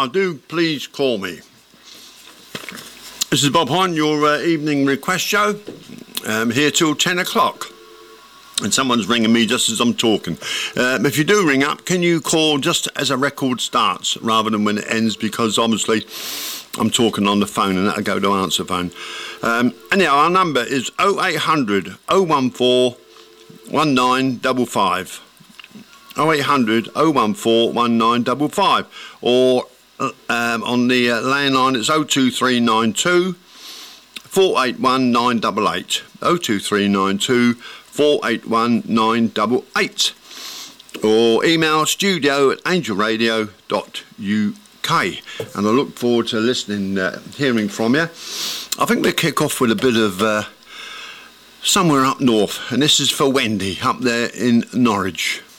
are, do please call me. This is Bob Hunt, your evening request show. Here till 10 o'clock. And someone's ringing me just as I'm talking. If you do ring up, can you call just as a record starts rather than when it ends? Because obviously I'm talking on the phone and that'll go to answer phone. Anyhow, our number is 0800 014 1955. 0800 014 1955. Or on the landline it's 02392 481 988. 02392 481 988. Or email studio@angelradio.uk. And I look forward to listening, hearing from you. I think we'll kick off with a bit of somewhere up north. And this is for Wendy up there in Norwich.